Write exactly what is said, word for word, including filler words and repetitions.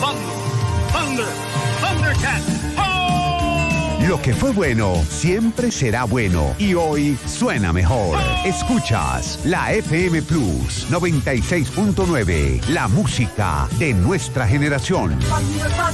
Thunder, Thundercat. ¡Oh! Lo que fue bueno siempre será bueno y hoy suena mejor. Escuchas la F M Plus noventa y seis punto nueve, la música de nuestra generación.